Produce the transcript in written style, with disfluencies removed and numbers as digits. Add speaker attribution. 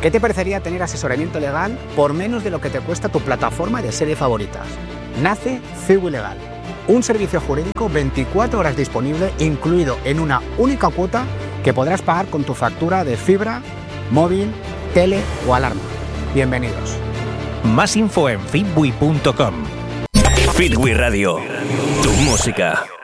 Speaker 1: ¿Qué te parecería tener asesoramiento legal por menos de lo que te cuesta tu plataforma de serie favoritas? Nace Ciwi Legal, un servicio jurídico 24 horas disponible, incluido en una única cuota que podrás pagar con tu factura de fibra, móvil, tele o alarma. Bienvenidos.
Speaker 2: Más info en fitwi.com.
Speaker 3: Fitwi Radio, tu música.